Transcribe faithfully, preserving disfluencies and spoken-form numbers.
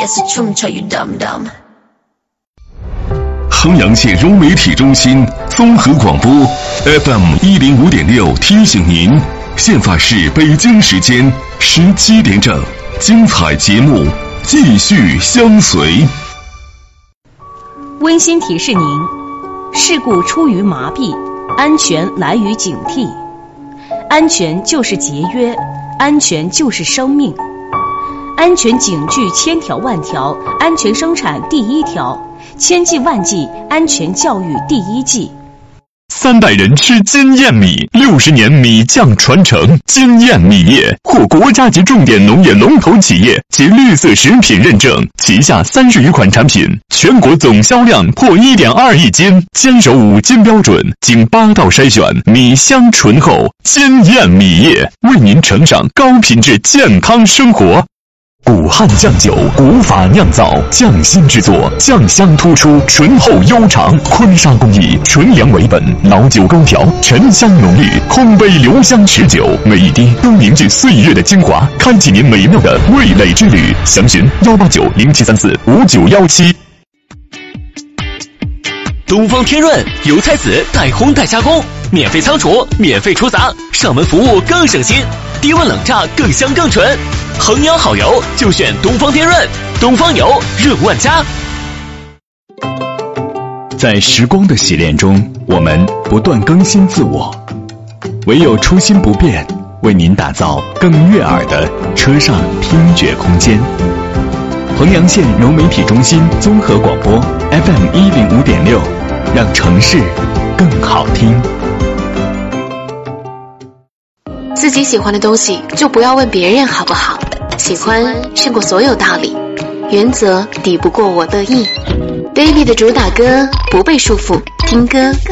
yes it's true tell you dumb dumb。 衡阳县融媒体中心综合广播 F M 一零五点六提醒您，现在是北京时间十七点整，精彩节目继续相随。 温馨提示您：事故出于麻痹，安全来于警惕。安全就是节约，安全就是生命。安全警句千条万条，安全生产第一条，千计万计安全教育第一计。 三代人吃金燕米，六十年米酱传承。金燕米业获国家级重点农业龙头企业及绿色食品认证，旗下三十余款产品，全国总销量破 一点二亿斤，坚守五金标准，经八道筛选，米香醇厚。金燕米业为您呈上高品质健康生活。古汉酱酒，古法酿造，匠心制作，酱香突出，醇厚悠长。坤沙工艺，纯粮为本，老酒高调，沉香浓郁，空杯留香持久，每一滴都凝聚岁月的精华，开启您美妙的味蕾之旅。详询幺八九零七三四五九幺七。 东方天润油菜籽带烘带加工，免费仓储，免费出杂，上门服务更省心，低温冷榨更香更纯。衡阳好油就选东方天润，东方油润万家。 在时光的洗练中，我们不断更新自我，唯有初心不变，为您打造更悦耳的车上听觉空间。衡阳县融媒体中心综合广播 F M 一零五点六，让城市更好听。 自己喜欢的东西就不要问别人好不好，喜欢胜过所有道理，原则抵不过我乐意。Baby 的主打歌不被束缚，听歌更